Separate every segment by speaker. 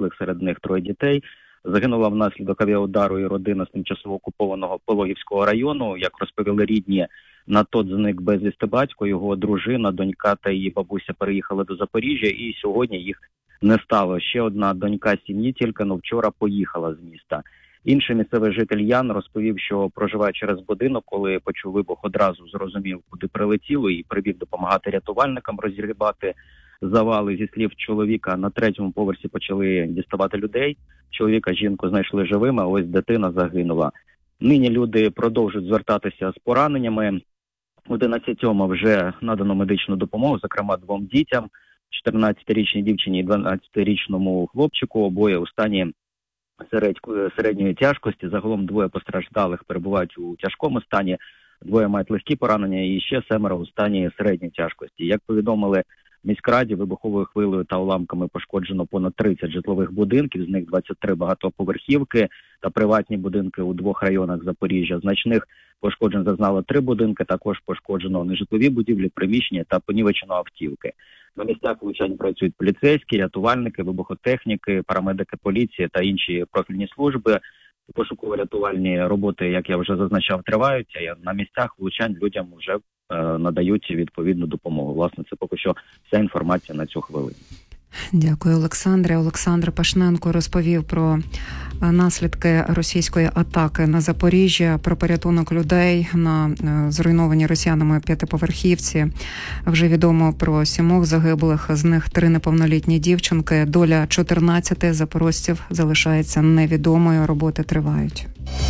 Speaker 1: загиблих, серед них 3 дітей. Загинула внаслідок авіаудару і родина з тимчасово окупованого Пологівського району. Як розповіли рідні, на тот зник безвісти батько, його дружина, донька та її бабуся переїхали до Запоріжжя, і сьогодні їх не стало. Ще одна донька сім'ї тільки вчора поїхала з міста. Інший місцевий житель Ян розповів, що проживає через будинок, коли почув вибух, одразу зрозумів, куди прилетіло, і прибіг допомагати рятувальникам розгрібати завали. Зі слів чоловіка, на 3-му поверсі почали діставати людей. Чоловіка, жінку знайшли живими, а ось дитина загинула. Нині люди продовжують звертатися з пораненнями. 11 вже надано медичну допомогу, зокрема 2 дітям, 14-річній дівчині і 12-річному хлопчику, обоє у стані середньої тяжкості. Загалом 2 постраждалих перебувають у тяжкому стані, 2 мають легкі поранення і ще 7 у стані середньої тяжкості. Як повідомили в міськраді, вибуховою хвилею та уламками пошкоджено понад 30 житлових будинків, з них 23 багатоповерхівки та приватні будинки у 2 районах Запоріжжя. Значних пошкоджень зазнало 3 будинки, також пошкоджено нежитлові будівлі, приміщення та понівечено автівки. На місцях влучань працюють поліцейські, рятувальники, вибухотехніки, парамедики поліції та інші профільні служби. Пошуково-рятувальні роботи, як я вже зазначав, тривають, а на місцях влучань людям вже надають відповідну допомогу. Власне, це поки що вся інформація на цю хвилину.
Speaker 2: Дякую, Олександре. Олександр Пашненко розповів про наслідки російської атаки на Запоріжжя, про порятунок людей на зруйнованій росіянами 5-поверхівці. Вже відомо про 7 загиблих, з них 3 неповнолітні дівчинки. Доля 14 запорожців залишається невідомою, роботи тривають.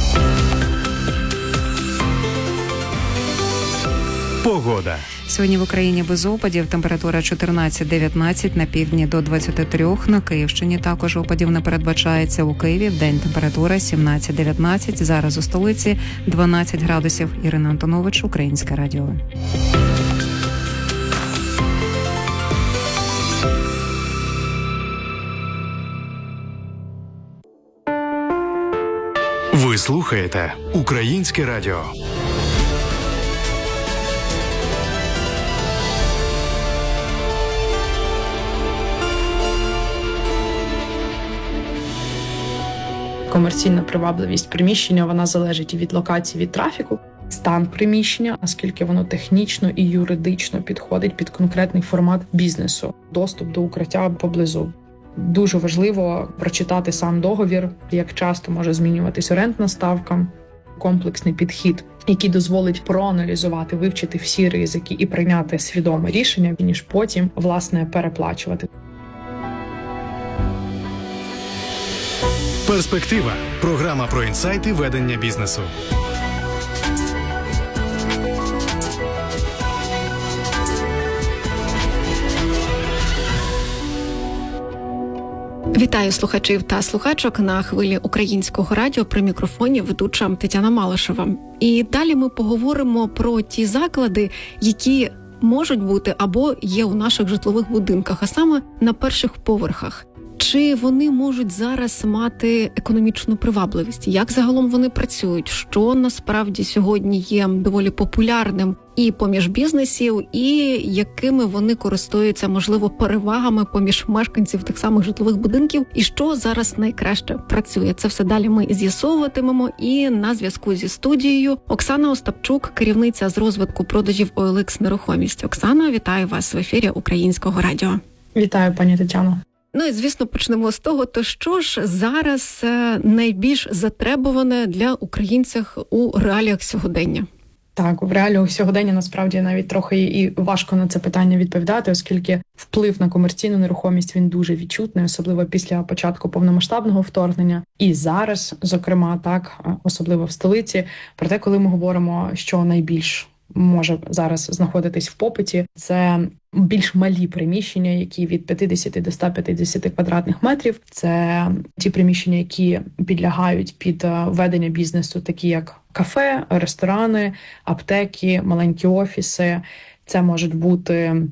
Speaker 3: Погода.
Speaker 2: Сьогодні в Україні без опадів, температура 14-19, на півдні до 23, на Київщині також опадів не передбачається. У Києві вдень температура 17-19, зараз у столиці 12 градусів. Ірина Антонович, Українське радіо.
Speaker 3: Ви слухаєте Українське радіо.
Speaker 4: Комерційна привабливість приміщення, вона залежить і від локації, від трафіку, стан приміщення, наскільки воно технічно і юридично підходить під конкретний формат бізнесу, доступ до укриття поблизу. Дуже важливо прочитати сам договір, як часто може змінюватись орендна ставка, комплексний підхід, який дозволить проаналізувати, вивчити всі ризики і прийняти свідоме рішення, ніж потім, власне, переплачувати.
Speaker 3: Перспектива. Програма про інсайти ведення бізнесу.
Speaker 5: Вітаю слухачів та слухачок на хвилі Українського радіо. При мікрофоні ведуча Тетяна Малишева. І далі ми поговоримо про ті заклади, які можуть бути або є у наших житлових будинках, а саме на перших поверхах. Чи вони можуть зараз мати економічну привабливість? Як загалом вони працюють? Що насправді сьогодні є доволі популярним і поміж бізнесів, і якими вони користуються, можливо, перевагами поміж мешканців тих самих житлових будинків? І що зараз найкраще працює? Це все далі ми з'ясовуватимемо. І на зв'язку зі студією Оксана Остапчук, керівниця з розвитку продажів OLX Нерухомість. Оксана, вітаю вас в ефірі Українського радіо.
Speaker 4: Вітаю, пані Тетяно.
Speaker 5: Ну і, звісно, почнемо з того, то що ж зараз найбільш затребуване для українців у реаліях сьогодення?
Speaker 4: Так, в реаліях сьогодення насправді навіть трохи і важко на це питання відповідати, оскільки вплив на комерційну нерухомість, він дуже відчутний, особливо після початку повномасштабного вторгнення. І зараз, зокрема, так, особливо в столиці. Проте, коли ми говоримо, що найбільш може зараз знаходитись в попиті, це більш малі приміщення, які від 50 до 150 квадратних метрів. Це ті приміщення, які підлягають під ведення бізнесу, такі як кафе, ресторани, аптеки, маленькі офіси. Це можуть бути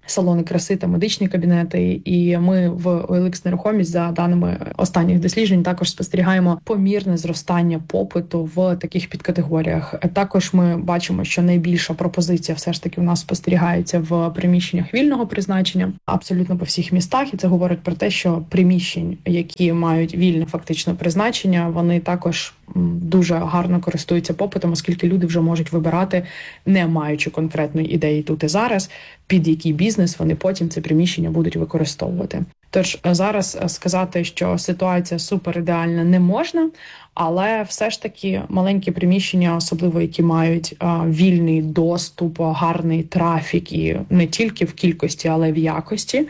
Speaker 4: салони краси та медичні кабінети. І ми в OLX Нерухомість, за даними останніх досліджень, також спостерігаємо помірне зростання попиту в таких підкатегоріях. Також ми бачимо, що найбільша пропозиція все ж таки у нас спостерігається в приміщеннях вільного призначення абсолютно по всіх містах. І це говорить про те, що приміщень, які мають вільне фактично призначення, вони також дуже гарно користуються попитом, оскільки люди вже можуть вибирати, не маючи конкретної ідеї тут і зараз, під який бізнес вони потім це приміщення будуть використовувати. Тож зараз сказати, що ситуація супер ідеальна, не можна, але все ж таки маленькі приміщення, особливо які мають вільний доступ, гарний трафік і не тільки в кількості, але й в якості,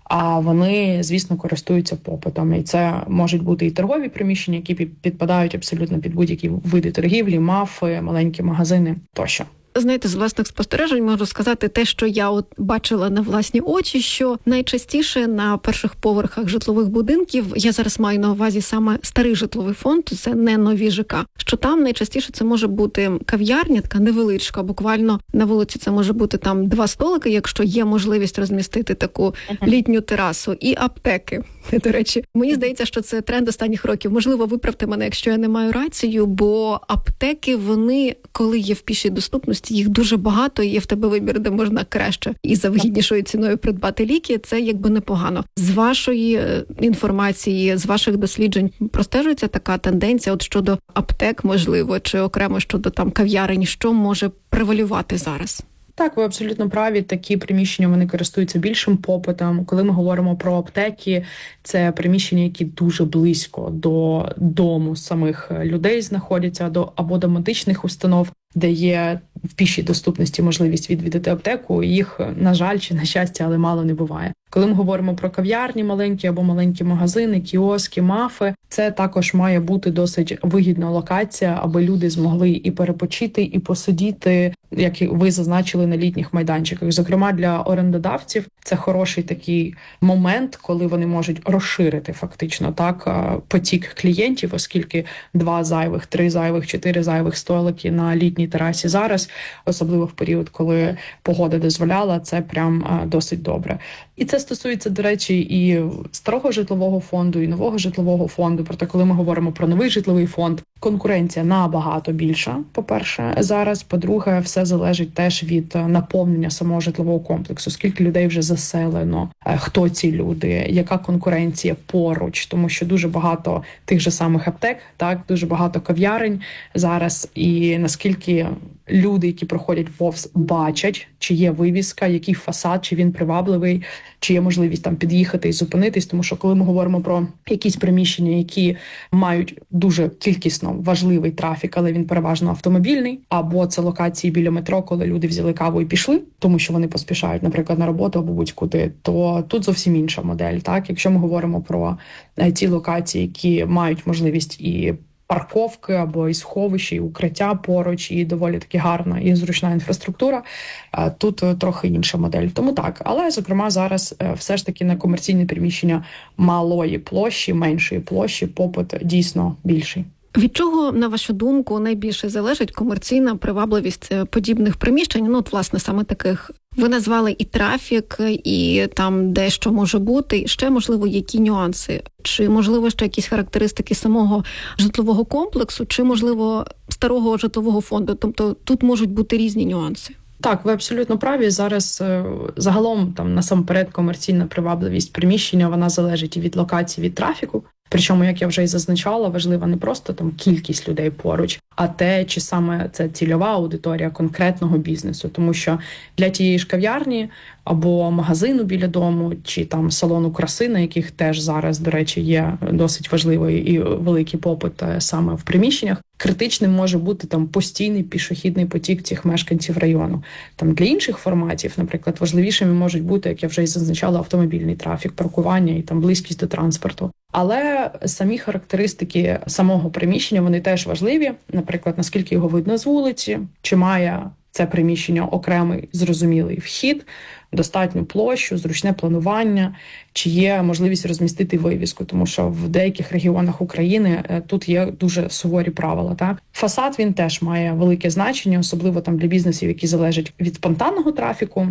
Speaker 4: а вони, звісно, користуються попитом. І це можуть бути і торгові приміщення, які підпадають абсолютно під будь-які види торгівлі, мафи, маленькі магазини тощо.
Speaker 5: Знаєте, з власних спостережень можу сказати те, що я бачила на власні очі, що найчастіше на перших поверхах житлових будинків, я зараз маю на увазі саме старий житловий фонд, це не нові ЖК, що там найчастіше це може бути кав'ярня, така невеличка, буквально на вулиці це може бути там 2 столики, якщо є можливість розмістити таку літню терасу, і аптеки. До речі, мені здається, що це тренд останніх років. Можливо, виправте мене, якщо я не маю рацію, бо аптеки, вони, коли є в пішій доступності, їх дуже багато, і є в тебе вибір, де можна краще і за вигіднішою ціною придбати ліки, це якби непогано. З вашої інформації, з ваших досліджень простежується така тенденція от щодо аптек, можливо, чи окремо щодо там кав'ярень, що може превалювати зараз?
Speaker 4: Так, ви абсолютно праві. Такі приміщення, вони користуються більшим попитом. Коли ми говоримо про аптеки, це приміщення, які дуже близько до дому самих людей знаходяться, або до медичних установ, де є в пішій доступності можливість відвідати аптеку. Їх, на жаль, чи на щастя, але мало не буває. Коли ми говоримо про кав'ярні маленькі або маленькі магазини, кіоски, мафи, це також має бути досить вигідна локація, аби люди змогли і перепочити, і посидіти, як ви зазначили, на літніх майданчиках. Зокрема, для орендодавців це хороший такий момент, коли вони можуть розширити фактично потік клієнтів, оскільки 2 зайвих, 3 зайвих, 4 зайвих столики на літній терасі зараз, особливо в період, коли погода дозволяла, це прям досить добре. І це стосується, до речі, і старого житлового фонду, і нового житлового фонду. Проте, коли ми говоримо про новий житловий фонд, конкуренція набагато більша, по-перше, зараз. По-друге, все залежить теж від наповнення самого житлового комплексу. Скільки людей вже заселено, хто ці люди, яка конкуренція поруч. Тому що дуже багато тих же самих аптек, дуже багато кав'ярень зараз. І наскільки люди, які проходять повз, бачать, чи є вивіска, який фасад, чи він привабливий, чи є можливість там під'їхати і зупинитись. Тому що коли ми говоримо про якісь приміщення, які мають дуже кількісно важливий трафік, але він переважно автомобільний, або це локації біля метро, коли люди взяли каву і пішли, тому що вони поспішають, наприклад, на роботу або будь-куди, то тут зовсім інша модель. Якщо ми говоримо про ті локації, які мають можливість і парковки, або і сховища, і укриття поруч, і доволі таки гарна і зручна інфраструктура, тут трохи інша модель. Тому так, але, зокрема, зараз все ж таки на комерційне приміщення малої площі, меншої площі попит дійсно більший.
Speaker 5: Від чого, на вашу думку, найбільше залежить комерційна привабливість подібних приміщень? Власне, саме таких. Ви назвали і трафік, і там дещо може бути. І ще, можливо, які нюанси? Чи, можливо, ще якісь характеристики самого житлового комплексу, чи, можливо, старого житлового фонду? Тобто тут можуть бути різні нюанси.
Speaker 4: Так, ви абсолютно праві. Зараз загалом насамперед комерційна привабливість приміщення, вона залежить і від локації, від трафіку. Причому, як я вже і зазначала, важлива не просто кількість людей поруч, а те, чи саме це цільова аудиторія конкретного бізнесу. Тому що для тієї ж кав'ярні або магазину біля дому, чи салону краси, на яких теж зараз, до речі, є досить важливий і великий попит саме в приміщеннях, критичним може бути постійний пішохідний потік цих мешканців району. Для інших форматів, наприклад, важливішими можуть бути, як я вже і зазначала, автомобільний трафік, паркування і близькість до транспорту. Але самі характеристики самого приміщення, вони теж важливі. Наприклад, наскільки його видно з вулиці, чи має це приміщення окремий зрозумілий вхід, достатню площу, зручне планування, чи є можливість розмістити вивіску, тому що в деяких регіонах України тут є дуже суворі правила. Фасад, він теж має велике значення, особливо для бізнесів, які залежать від спонтанного трафіку.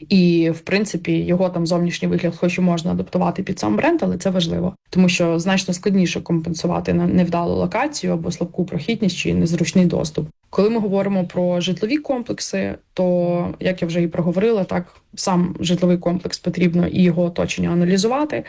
Speaker 4: І, в принципі, його там зовнішній вигляд хоч і можна адаптувати під сам бренд, але це важливо. Тому що значно складніше компенсувати невдалу локацію або слабку прохідність чи незручний доступ. Коли ми говоримо про житлові комплекси, то, як я вже і проговорила, так, сам житловий комплекс потрібно і його оточення аналізувати.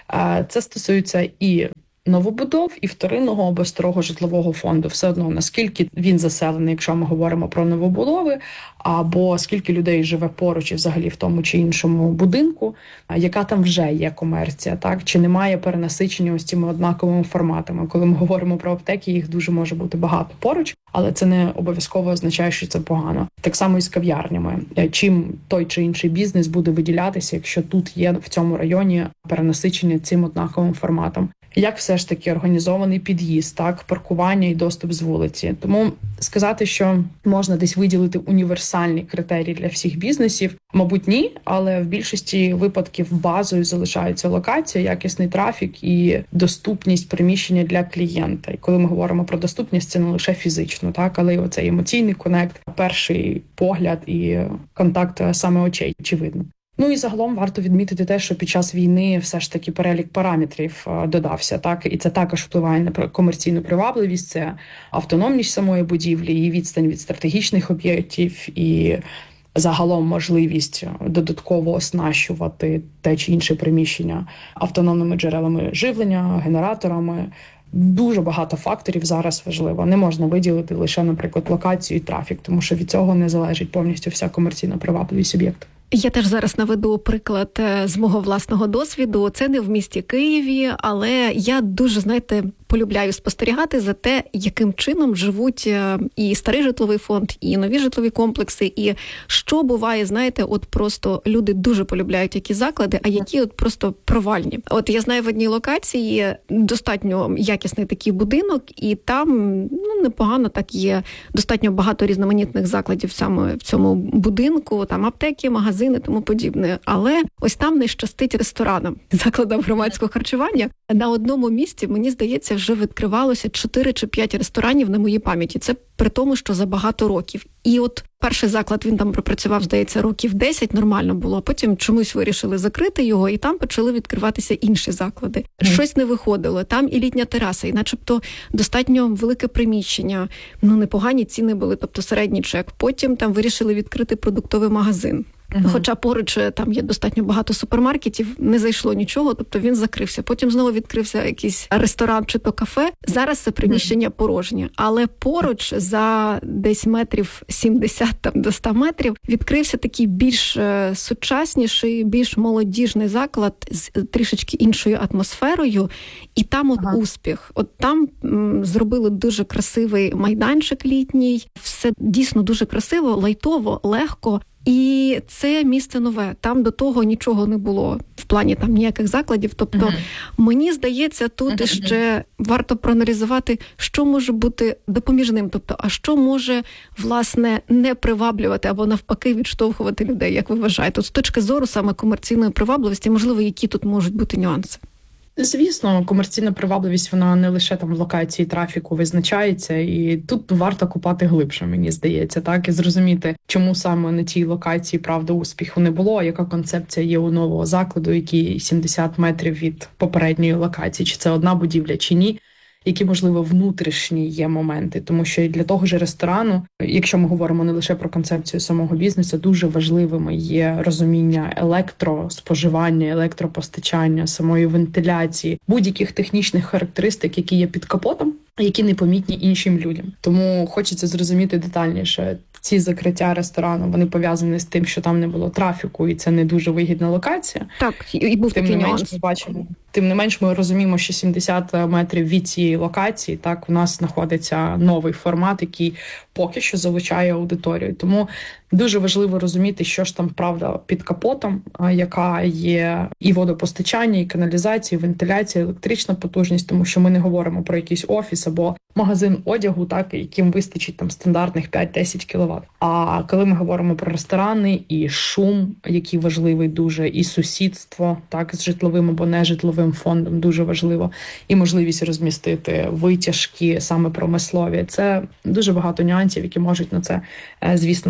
Speaker 4: Це стосується і новобудов, і вторинного або старого житлового фонду. Все одно, наскільки він заселений, якщо ми говоримо про новобудови, або скільки людей живе поруч і взагалі в тому чи іншому будинку, яка там вже є комерція, так? Чи немає перенасичення ось цими однаковими форматами. Коли ми говоримо про аптеки, їх дуже може бути багато поруч, але це не обов'язково означає, що це погано. Так само і з кав'ярнями. Чим той чи інший бізнес буде виділятися, якщо тут є в цьому районі перенасичення цим однаковим форматом. Як все ж таки організований під'їзд, так, паркування і доступ з вулиці. Тому сказати, що можна десь виділити універсальні критерії для всіх бізнесів, мабуть, ні, але в більшості випадків базою залишається локація, якісний трафік і доступність приміщення для клієнта. І коли ми говоримо про доступність, це не лише фізично, так, але й оцей емоційний конект, перший погляд і контакт саме очей, очевидно. Ну і загалом варто відмітити те, що під час війни все ж таки перелік параметрів додався, так, і це також впливає на комерційну привабливість, це автономність самої будівлі, її відстань від стратегічних об'єктів і загалом можливість додатково оснащувати те чи інше приміщення автономними джерелами живлення, генераторами. Дуже багато факторів зараз важливо. Не можна виділити лише, наприклад, локацію і трафік, тому що від цього не залежить повністю вся комерційна привабливість об'єкту.
Speaker 5: Я теж зараз наведу приклад з мого власного досвіду. Це не в місті Києві, але я дуже, полюбляю спостерігати за те, яким чином живуть і старий житловий фонд, і нові житлові комплекси, і що буває, от просто люди дуже полюбляють які заклади, а які от просто провальні. От я знаю в одній локації достатньо якісний такий будинок, і там непогано так є достатньо багато різноманітних закладів саме в цьому будинку, там аптеки, магазини, тому подібне. Але ось там не щастить ресторанам, закладам громадського харчування. На одному місці, мені здається, вже відкривалося 4 чи 5 ресторанів на моїй пам'яті. Це при тому, що за багато років. І от перший заклад, він там пропрацював, здається, років 10, нормально було. Потім чомусь вирішили закрити його, і там почали відкриватися інші заклади. Щось не виходило. Там і літня тераса, і начебто достатньо велике приміщення. Непогані ціни були, тобто середній чек. Потім там вирішили відкрити продуктовий магазин. Хоча поруч там є достатньо багато супермаркетів, не зайшло нічого, тобто він закрився. Потім знову відкрився якийсь ресторан чи то кафе. Зараз це приміщення порожнє. Але поруч за десь метрів 70 до 100 метрів відкрився такий більш сучасніший, більш молодіжний заклад з трішечки іншою атмосферою. І там успіх. От там зробили дуже красивий майданчик літній. Все дійсно дуже красиво, лайтово, легко. І це місце нове. Там до того нічого не було в плані там ніяких закладів. Тобто, мені здається, тут ще варто проаналізувати, що може бути допоміжним. Тобто, а що може, власне, не приваблювати або навпаки відштовхувати людей, як ви вважаєте? От з точки зору саме комерційної привабливості, можливо, які тут можуть бути нюанси?
Speaker 4: Звісно, комерційна привабливість, вона не лише там в локації трафіку визначається, і тут варто копати глибше, мені здається, так, і зрозуміти, чому саме на тій локації, правда, успіху не було, яка концепція є у нового закладу, який 70 метрів від попередньої локації, чи це одна будівля, чи ні. Які, можливо, внутрішні є моменти. Тому що і для того ж ресторану, якщо ми говоримо не лише про концепцію самого бізнесу, дуже важливими є розуміння електроспоживання, електропостачання, самої вентиляції, будь-яких технічних характеристик, які є під капотом, які непомітні іншим людям. Тому хочеться зрозуміти детальніше. Ці закриття ресторану, вони пов'язані з тим, що там не було трафіку, і це не дуже вигідна локація.
Speaker 5: Так, і був такий нюанс.
Speaker 4: Ми бачимо. Тим не менш, ми розуміємо, що 70 метрів від цієї локації, так, у нас знаходиться новий формат, який поки що залучає аудиторію. Тому дуже важливо розуміти, що ж там, правда, під капотом, яка є і водопостачання, і каналізація, і вентиляція, електрична потужність, тому що ми не говоримо про якийсь офіс або магазин одягу, так, яким вистачить там стандартних 5-10 кВт. А коли ми говоримо про ресторани і шум, який важливий дуже, і сусідство, так, з житловим або нежитловим фондом дуже важливо, і можливість розмістити витяжки саме промислові. Це дуже багато нюансів, які можуть на це, звісно, впливати.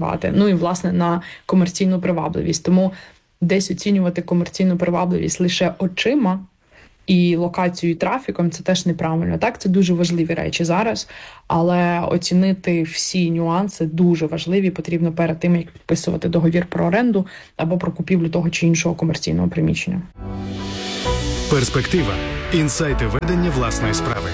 Speaker 4: впливати. Ну і, власне, на комерційну привабливість. Тому десь оцінювати комерційну привабливість лише очима і локацією, і трафіком – це теж неправильно. Так, це дуже важливі речі зараз, але оцінити всі нюанси дуже важливі, потрібно перед тим, як підписувати договір про оренду або про купівлю того чи іншого комерційного приміщення.
Speaker 3: Перспектива. Інсайти ведення власної справи.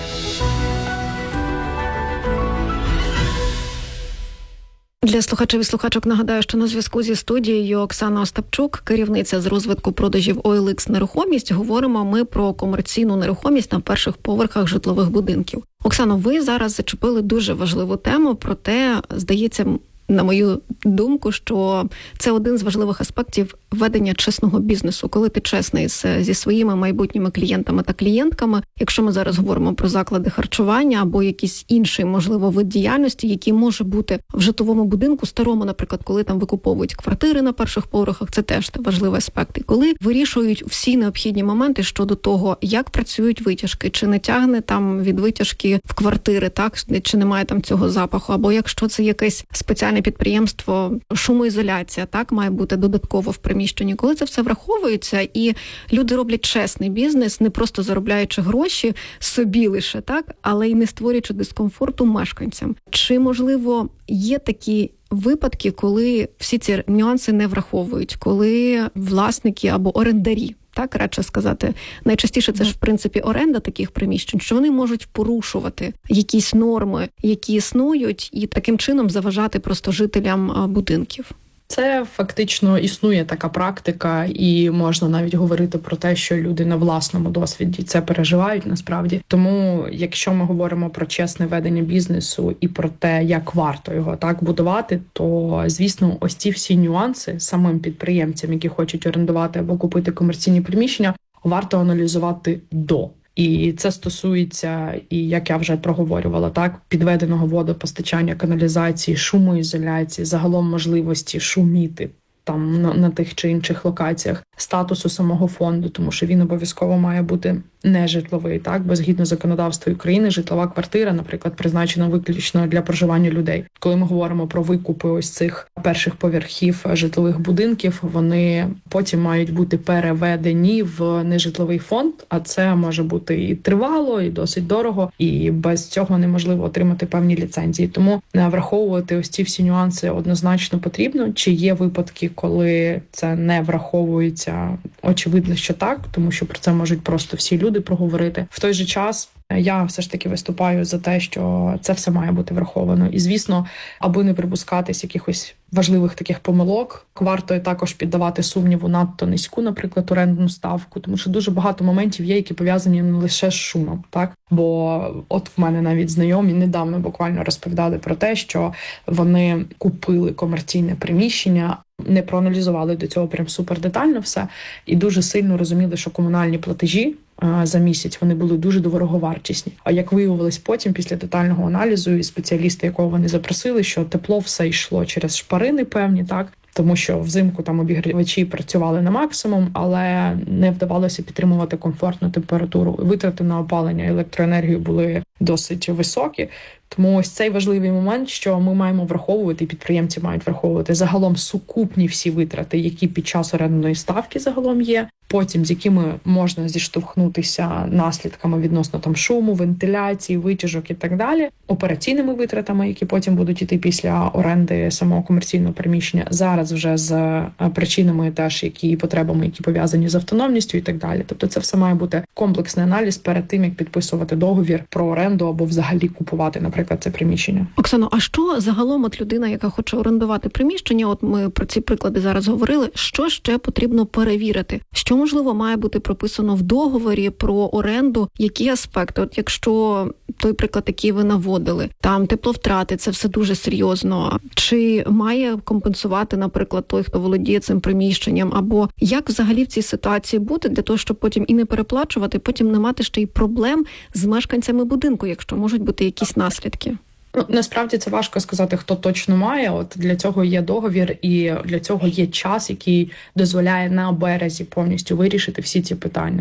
Speaker 5: Для слухачів і слухачок нагадаю, що на зв'язку зі студією Оксана Остапчук, керівниця з розвитку продажів OLX нерухомість. Говоримо ми про комерційну нерухомість на перших поверхах житлових будинків. Оксано, ви зараз зачепили дуже важливу тему, проте, здається, на мою думку, що це один з важливих аспектів ведення чесного бізнесу. Коли ти чесний зі своїми майбутніми клієнтами та клієнтками, якщо ми зараз говоримо про заклади харчування або якийсь інший, можливо, вид діяльності, який може бути в житловому будинку, старому, наприклад, коли там викуповують квартири на перших поверхах, це теж важливий аспект. І коли вирішують всі необхідні моменти щодо того, як працюють витяжки, чи не тягне там від витяжки в квартири, так, чи немає там цього запаху, або якщо це якесь спеціальне підприємство, шумоізоляція, так, має бути додатково в приміщенні. Коли це все враховується і люди роблять чесний бізнес, не просто заробляючи гроші собі лише, так, але й не створюючи дискомфорту мешканцям. Чи, можливо, є такі випадки, коли всі ці нюанси не враховують, коли власники або орендарі, так, радше сказати, найчастіше це ж, в принципі, оренда таких приміщень, що вони можуть порушувати якісь норми, які існують, і таким чином заважати просто жителям будинків?
Speaker 4: Це фактично існує така практика, і можна навіть говорити про те, що люди на власному досвіді це переживають насправді. Тому, якщо ми говоримо про чесне ведення бізнесу і про те, як варто його так будувати, то, звісно, ось ці всі нюанси самим підприємцям, які хочуть орендувати або купити комерційні приміщення, варто аналізувати до. І це стосується, і як я вже проговорювала, так, підведеного водопостачання, каналізації, шумоізоляції, загалом можливості шуміти там на тих чи інших локаціях, статусу самого фонду, тому що він обов'язково має бути нежитловий, так, бо згідно законодавства України житлова квартира, наприклад, призначена виключно для проживання людей. Коли ми говоримо про викупи ось цих перших поверхів житлових будинків, вони потім мають бути переведені в нежитловий фонд, а це може бути і тривало, і досить дорого, і без цього неможливо отримати певні ліцензії. Тому враховувати ось ці всі нюанси однозначно потрібно. Чи є випадки, коли це не враховується? Очевидно, що так, тому що про це можуть просто всі люди проговорити. В той же час я все ж таки виступаю за те, що це все має бути враховано. І, звісно, аби не припускатись якихось важливих таких помилок, варто також піддавати сумніву надто низьку, наприклад, орендну ставку, тому що дуже багато моментів є, які пов'язані не лише з шумом, так? Бо от в мене навіть знайомі недавно буквально розповідали про те, що вони купили комерційне приміщення, не проаналізували до цього прям супер детально все, і дуже сильно розуміли, що комунальні платежі за місяць вони були дуже дороговартісні. А як виявилось потім, після детального аналізу, і спеціалісти, якого вони запросили, що тепло все йшло через шпарини певні, так, тому що взимку там обігрівачі працювали на максимум, але не вдавалося підтримувати комфортну температуру. Витрати на опалення, електроенергію були досить високі. Тому ось цей важливий момент, що ми маємо враховувати, і підприємці мають враховувати загалом сукупні всі витрати, які під час орендної ставки загалом є, потім з якими можна зіштовхнутися наслідками відносно там шуму, вентиляції, витяжок і так далі, операційними витратами, які потім будуть іти після оренди самого комерційного приміщення, зараз вже з причинами теж, які потребами, які пов'язані з автономністю і так далі. Тобто це все має бути комплексний аналіз перед тим, як підписувати договір про оренду або взагалі купувати, наприклад, це приміщення.
Speaker 5: Оксано, а що загалом от людина, яка хоче орендувати приміщення, от ми про ці приклади зараз говорили, що ще потрібно перевірити? Що, можливо, має бути прописано в договорі про оренду? Які аспекти? От якщо той приклад, який ви наводили, там тепловтрати, це все дуже серйозно. Чи має компенсувати, наприклад, той, хто володіє цим приміщенням? Або як взагалі в цій ситуації бути для того, щоб потім і не переплачувати, потім не мати ще й проблем з мешканцями будинку, якщо можуть бути якісь наслідки?
Speaker 4: Насправді це важко сказати, хто точно має. От для цього є договір, і для цього є час, який дозволяє на березі повністю вирішити всі ці питання. Так,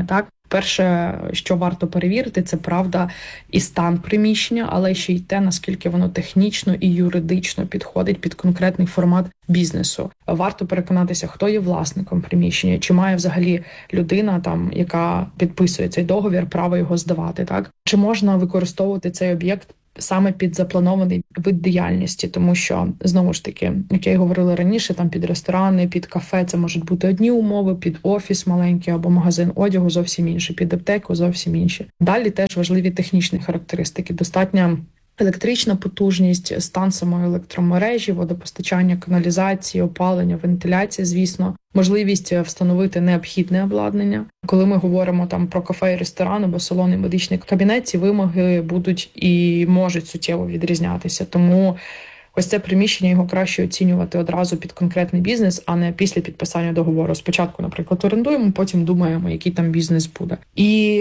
Speaker 4: Перше, що варто перевірити, це правда і стан приміщення, але ще й те, наскільки воно технічно і юридично підходить під конкретний формат бізнесу. Варто переконатися, хто є власником приміщення, чи має взагалі людина, там, яка підписує цей договір, право його здавати, так? Чи можна використовувати цей об'єкт саме під запланований вид діяльності, тому що, знову ж таки, як я й говорила раніше, там під ресторани, під кафе це можуть бути одні умови, під офіс маленький або магазин одягу зовсім інші, під аптеку зовсім інші. Далі теж важливі технічні характеристики. Достатня електрична потужність, стан самої електромережі, водопостачання, каналізації, опалення, вентиляція, звісно, можливість встановити необхідне обладнання. Коли ми говоримо там про кафе і ресторан або салон і медичний кабінет, ці вимоги будуть і можуть суттєво відрізнятися. Тому ось це приміщення, його краще оцінювати одразу під конкретний бізнес, а не після підписання договору. Спочатку, наприклад, орендуємо, потім думаємо, який там бізнес буде. І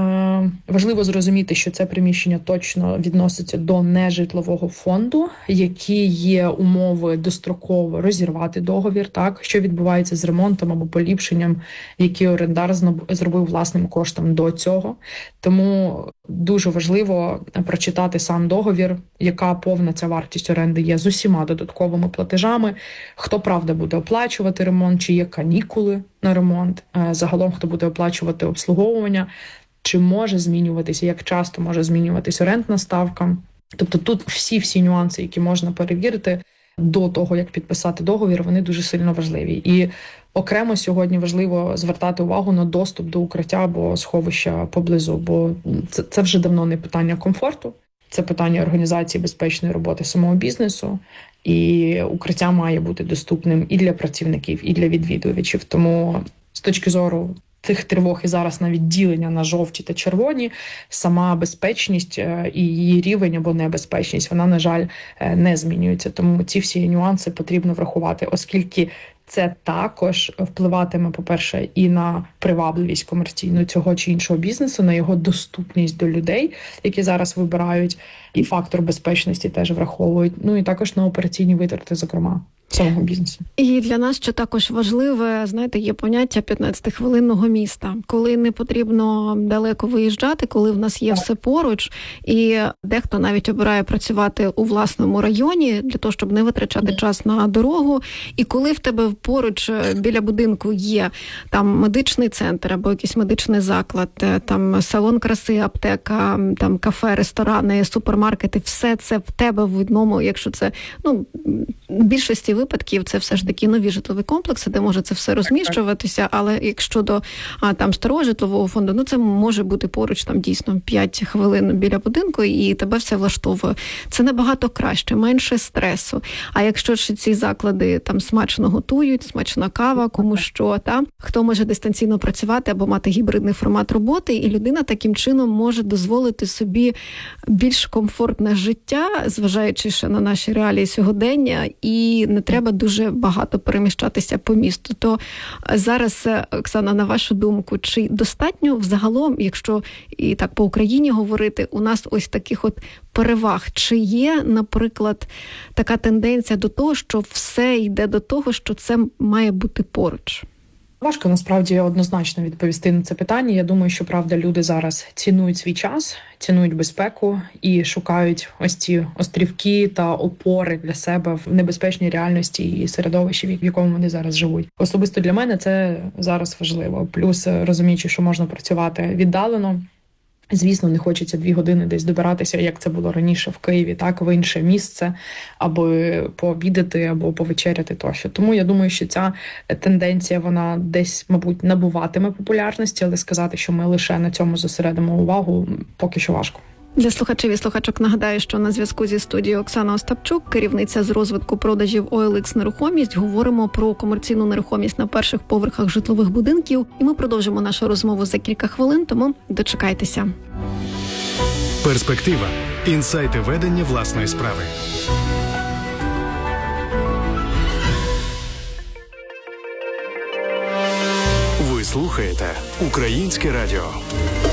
Speaker 4: важливо зрозуміти, що це приміщення точно відноситься до нежитлового фонду, які є умови достроково розірвати договір, так, що відбувається з ремонтом або поліпшенням, які орендар зробив власним коштом до цього. Тому дуже важливо прочитати сам договір, яка повна ця вартість оренди є з усіма додатковими платежами, хто, правда, буде оплачувати ремонт, чи є канікули на ремонт, загалом хто буде оплачувати обслуговування, чи може змінюватися, як часто може змінюватися орендна ставка. Тобто тут всі нюанси, які можна перевірити до того, як підписати договір, вони дуже сильно важливі. І окремо сьогодні важливо звертати увагу на доступ до укриття або сховища поблизу, бо це вже давно не питання комфорту, це питання організації безпечної роботи самого бізнесу, і укриття має бути доступним і для працівників, і для відвідувачів. Тому з точки зору тих тривог і зараз навіть ділення на жовті та червоні, сама безпечність і її рівень або небезпечність, вона, на жаль, не змінюється. Тому ці всі нюанси потрібно врахувати, оскільки це також впливатиме, по-перше, і на привабливість комерційну цього чи іншого бізнесу, на його доступність до людей, які зараз вибирають, і фактор безпечності теж враховують, ну і також на операційні витрати, зокрема, самого бізнесу.
Speaker 5: І для нас ще також важливе, знаєте, є поняття 15-хвилинного міста, коли не потрібно далеко виїжджати, коли в нас є все поруч, і дехто навіть обирає працювати у власному районі для того, щоб не витрачати час на дорогу. І коли в тебе поруч біля будинку є там медичний центр або якийсь медичний заклад, там салон краси, аптека, там кафе, ресторани, супермаркети, все це в тебе в одному, якщо це, ну, в більшості випадків це все ж таки нові житлові комплекси, де може це все розміщуватися, але якщо до там старого житлового фонду, ну це може бути поруч там дійсно 5 хвилин біля будинку і тебе все влаштовує. Це набагато краще, менше стресу. А якщо ж ці заклади там смачно готують, смачна кава, кому що, там, хто може дистанційно працювати або мати гібридний формат роботи, і людина таким чином може дозволити собі більш комфортне життя, зважаючи ще на наші реалії сьогодення, і не треба дуже багато переміщатися по місту. То зараз, Оксана, на вашу думку, чи достатньо взагалом, якщо і так по Україні говорити, у нас ось таких от переваг? Чи є, наприклад, така тенденція до того, що все йде до того, що це має бути поруч?
Speaker 4: Важко, насправді, однозначно відповісти на це питання. Я думаю, що, правда, люди зараз цінують свій час, цінують безпеку і шукають ось ці острівки та опори для себе в небезпечній реальності і середовищі, в якому вони зараз живуть. Особисто для мене це зараз важливо. Плюс, розуміючи, що можна працювати віддалено, звісно, не хочеться 2 години десь добиратися, як це було раніше в Києві, так, в інше місце, аби пообідати, або повечеряти тощо. Тому я думаю, що ця тенденція, вона десь, мабуть, набуватиме популярності, але сказати, що ми лише на цьому зосередимо увагу, поки що важко.
Speaker 5: Для слухачів і слухачок нагадаю, що на зв'язку зі студією Оксана Остапчук, керівниця з розвитку продажів OLX Нерухомість. Говоримо про комерційну нерухомість на перших поверхах житлових будинків. І ми продовжимо нашу розмову за кілька хвилин, тому дочекайтеся.
Speaker 3: Перспектива. Інсайти ведення власної справи. Ви слухаєте Українське радіо.